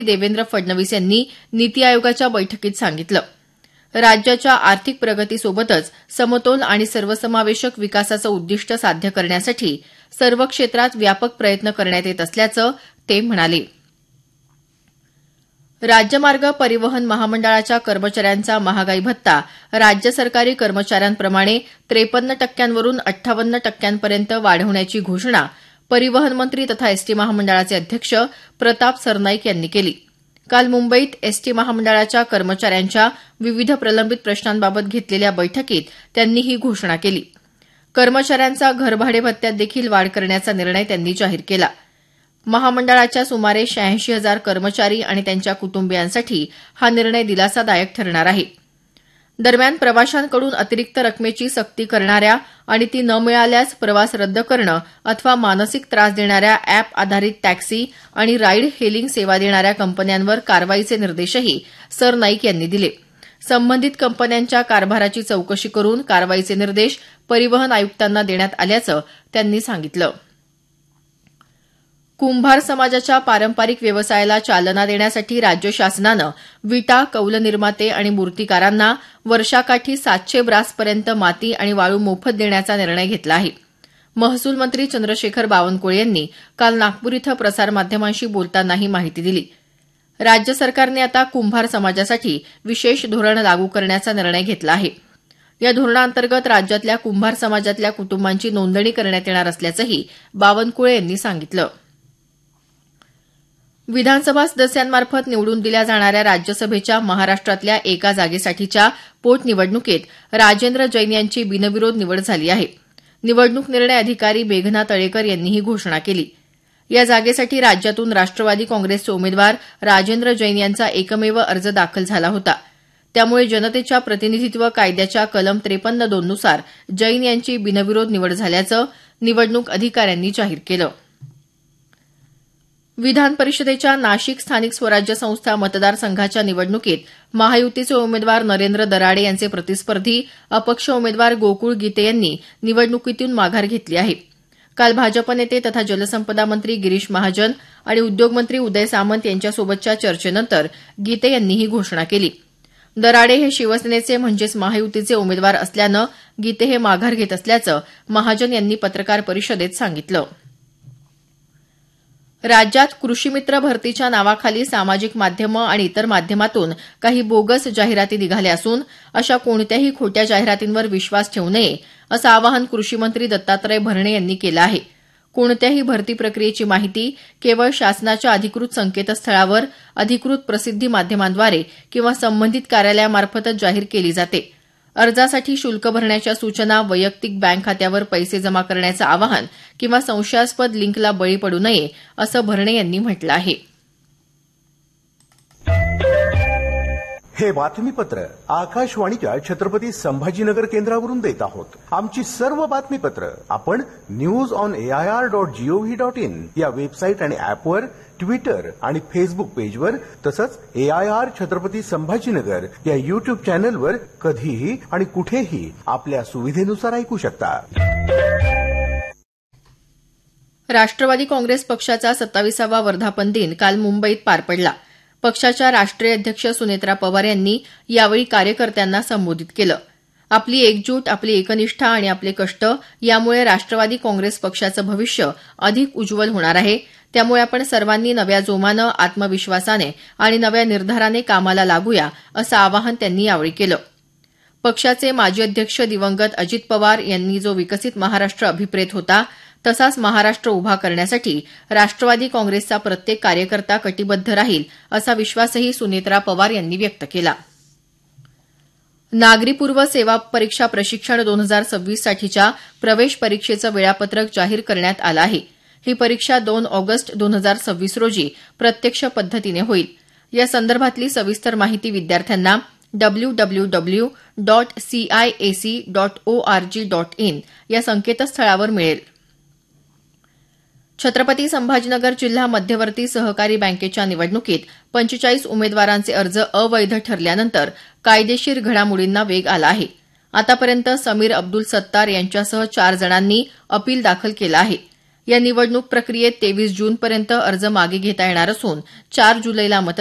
देवेंद्र फडणवीस यांनी नीती आयोगाच्या बैठकीत सांगितलं. राज्याच्या आर्थिक प्रगतीसोबतच समतोल आणि सर्वसमावेशक विकासाचं उद्दिष्ट साध्य करण्यासाठी सर्व क्षेत्रात व्यापक प्रयत्न करण्यात येत असल्याचं ते म्हणाले. राज्यमार्ग परिवहन महामंडळाच्या कर्मचाऱ्यांचा महागाई भत्ता राज्य सरकारी कर्मचाऱ्यांप्रमाणे 53% वरून 58% पर्यंत वाढवण्याची घोषणा परिवहन मंत्री तथा एसटी महामंडळाचे अध्यक्ष प्रताप सरनाईक यांनी केली. काल मुंबईत एसटी महामंडळाच्या कर्मचाऱ्यांच्या विविध प्रलंबित प्रश्नांबाबत घेतलेल्या बैठकीत त्यांनी ही घोषणा केली. कर्मचाऱ्यांचा घरभाडे भत्त्यात देखील वाढ करण्याचा निर्णय त्यांनी जाहीर केला. महामंडळाच्या सुमारे 86,000 कर्मचारी आणि त्यांच्या कुटुंबियांसाठी हा निर्णय दिलासादायक ठरणार आहे. दरम्यान प्रवाशांकडून अतिरिक्त रकमेची सक्ती करणाऱ्या आणि ती न मिळाल्यास प्रवास रद्द करणं अथवा मानसिक त्रास देणाऱ्या अॅप आधारित टॅक्सी आणि राईड हेलिंग सेवा देणाऱ्या कंपन्यांवर कारवाईचे निर्देशही सरनाईक यांनी दिले. संबंधित कंपन्यांच्या कारभाराची चौकशी करून कारवाईचे निर्देश परिवहन आयुक्तांना देण्यात आल्याचं त्यांनी सांगितलं. कुंभार समाजाच्या पारंपरिक व्यवसायाला चालना देण्यासाठी राज्य शासनानं विटा, कौल निर्माते आणि मूर्तिकारांना वर्षाकाठी 700 ब्रासपर्यंत माती आणि वाळू मोफत देण्याचा निर्णय घेतला आहे. महसूल मंत्री चंद्रशेखर बावनकुळे यांनी काल नागपूर इथं प्रसारमाध्यमांशी बोलताना ही माहिती दिली. राज्य सरकारने आता कुंभार समाजासाठी विशेष धोरण लागू करण्याचा निर्णय घेतला आहे. या धोरणाअंतर्गत राज्यातल्या कुंभार समाजातल्या कुटुंबांची नोंदणी करण्यात येणार असल्याचंही बावनकुळे यांनी सांगितलं. विधानसभा सदस्यांमार्फत निवडून दिल्या जाणाऱ्या राज्यसभेच्या महाराष्ट्रातल्या एका जागेसाठीच्या पोटनिवडणुकीत राजेंद्र जैन यांची बिनविरोध निवड झाली आहे. निवडणूक निर्णय अधिकारी मेघना तळेकर यांनी ही घोषणा केली. या जागेसाठी राज्यातून राष्ट्रवादी काँग्रेसचे उमेदवार राजेंद्र जैन यांचा एकमेव अर्ज दाखल झाला होता. त्यामुळे जनतेच्या प्रतिनिधित्व कायद्याच्या कलम 53(2) नुसार जैन यांची बिनविरोध निवड झाल्याचं निवडणूक अधिकाऱ्यांनी जाहीर केलं. विधान परिषदेच्या नाशिक स्थानिक स्वराज्य संस्था मतदारसंघाच्या निवडणुकीत महायुतीचे उमेदवार नरेंद्र दराडे यांचे प्रतिस्पर्धी अपक्ष उमेदवार गोकुळ गीते यांनी निवडणुकीतून माघार घेतली आहे. काल भाजप नेते तथा जलसंपदा मंत्री गिरीश महाजन आणि उद्योगमंत्री उदय सामंत यांच्यासोबतच्या चर्चेनंतर गीते यांनी ही घोषणा केली. दराडे हे शिवसेनेचे म्हणजेच महायुतीचे उमेदवार असल्यानं गीते हे माघार घेत असल्याचं महाजन यांनी पत्रकार परिषदेत सांगितलं. राज्यात कृषीमित्र भरतीच्या नावाखाली सामाजिक माध्यमं आणि इतर माध्यमातून काही बोगस जाहिराती निघाल्या असून अशा कोणत्याही खोट्या जाहिरातींवर विश्वास ठेवू नये असं आवाहन कृषीमंत्री दत्तात्रय भरणे यांनी केलं आहे. कोणत्याही भरती प्रक्रियेची माहिती केवळ शासनाच्या अधिकृत संकेतस्थळावर अधिकृत प्रसिद्धी माध्यमांद्वारे किंवा संबंधित कार्यालयामार्फतच जाहीर केली जाते. अर्जासाठी शुल्क भरण्याच्या सूचना, वैयक्तिक बँक खात्यावर पैसे जमा करण्याचं आवाहन किंवा संशयास्पद लिंकला बळी पडू नये असं भरणे यांनी म्हटलं आहे. हे बातमीपत्र आकाशवाणीच्या छत्रपती संभाजीनगर केंद्रावरून देत आहोत. आमची सर्व बातमीपत्र आपण newsonair.gov.in या वेबसाईट आणि ऍपवर, ट्विटर आणि फेसबुक पेजवर तसंच AIR छत्रपती संभाजीनगर या युट्यूब चॅनलवर कधीही आणि कुठेही आपल्या सुविधेनुसार ऐकू शकता. राष्ट्रवादी काँग्रेस पक्षाचा 27वा वर्धापन दिन काल मुंबईत पार पडला. पक्षाच्या राष्ट्रीय अध्यक्ष सुनेत्रा पवार यांनी यावेळी कार्यकर्त्यांना संबोधित केलं. आपली एकजूट, आपली एकनिष्ठा आणि आपले कष्ट यामुळे राष्ट्रवादी काँग्रेस पक्षाचं भविष्य अधिक उज्ज्वल होणार आहे. त्यामुळे आपण सर्वांनी नव्या जोमानं, आत्मविश्वासाने आणि नव्या निर्धाराने कामाला लागूया असं आवाहन त्यांनी यावेळी केलं. पक्षाचे माजी अध्यक्ष दिवंगत अजित पवार यांनी जो विकसित महाराष्ट्र अभिप्रेत होता तसाच महाराष्ट्र उभा करण्यासाठी राष्ट्रवादी काँग्रेसचा प्रत्येक कार्यकर्ता कटिबद्ध राहील असा विश्वासही सुनेत्रा पवार यांनी व्यक्त केला. नागरी पूर्व सेवा परीक्षा प्रशिक्षण 2026 साठीच्या प्रवेश परीक्षेचं वेळापत्रक जाहीर करण्यात आलं आहे. ही परीक्षा 2 ऑगस्ट 2026 रोजी प्रत्यक्ष पद्धतीने होईल. या संदर्भातली सविस्तर माहिती विद्यार्थ्यांना www.ciac.org.in या संकेतस्थळावर मिळेल. छत्रपती संभाजीनगर जिल्हा मध्यवर्ती सहकारी बँकेच्या निवडणुकीत 45 उमेदवारांचे अर्ज अवैध ठरल्यानंतर कायदेशीर घडामोडींना वेग आला आहे. आतापर्यंत समीर अब्दुल सत्तार यांच्यासह 4 जणांनी अपील दाखल केलं आहे. या निवडणूक प्रक्रियेत 23 जूनपर्यंत अर्ज मागे घेता येणार असून 4 जुलैला